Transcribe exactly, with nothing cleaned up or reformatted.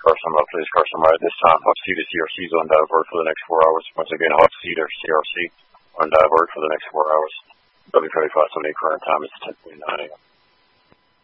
Carson, uh, please, Carson, right at this time. Hot C to C R C is on divert for the next four hours. Once again, Hot C to C R C on divert for the next four hours. W thirty-five seventy current time is ten twenty-nine a m